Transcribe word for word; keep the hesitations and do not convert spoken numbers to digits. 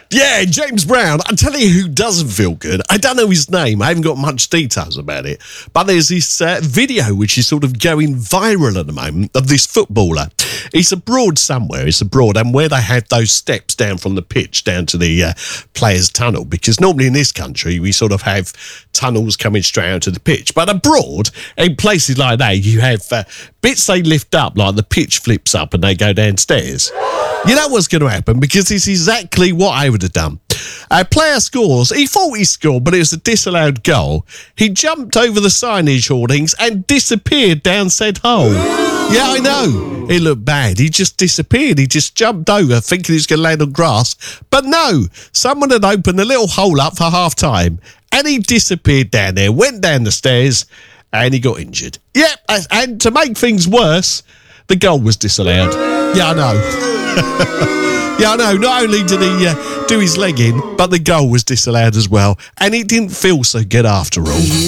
Yeah, James Brown. I tell you who doesn't feel good. I don't know his name. I haven't got much details about it. But there's this uh, video which is sort of going viral at the moment of this footballer. He's abroad somewhere. He's abroad, and where they have those steps down from the pitch down to the uh, players' tunnel, because normally in this country we sort of have tunnels coming straight out to the pitch. But abroad, in places like that, you have uh, bits they lift up, like the pitch flips up and they go downstairs. You know what's going to happen, because it's exactly what I would have done. A player scores. He thought he scored, but it was a disallowed goal. He jumped over the signage hoardings and disappeared down said hole. Yeah, I know. It looked bad. He just disappeared. He just jumped over thinking he was going to land on grass. But no, someone had opened a little hole up for half time and he disappeared down there, went down the stairs and he got injured. Yep, and to make things worse, the goal was disallowed. Yeah, I know. Yeah, I know. Not only did he uh, do his leg in, but the goal was disallowed as well. And it didn't feel so good after all.